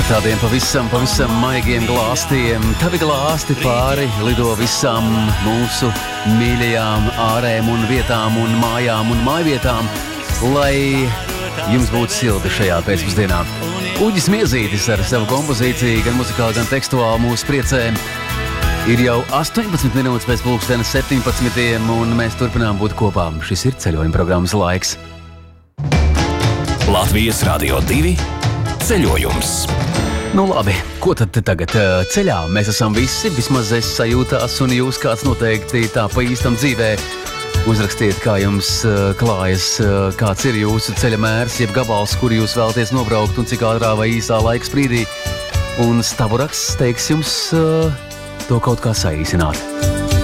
Tādiem pavisam maigiem glāstiem, tavi glāsti pāri lido visām mūsu mīļajām ārēm un vietām un mājām un mājvietām, lai jums būtu silti šajā pēcpusdienā. Uģis Miezītis ar savu kompozīciju, gan muzikāli, gan tekstuāli mūs priecē. Ir jau 18 minūtes pēc pulkstenes 17, un mēs turpinām būt kopā. Šis ir ceļojuma programmas laiks. Latvijas Radio 2 ceļojums. Nu labi, ko tad tagad ceļā? Mēs esam visi, vismaz es sajūtās, un jūs kāds noteikti tā pa īstam dzīvē. Uzrakstiet, kā jums klājas, kāds ir jūsu ceļa mērs, jeb gabals, kur jūs vēlaties nobraukt un cik ātrā vai īsā laika sprīdī. Un Staburaks teiks jums to kaut kā saīsināt.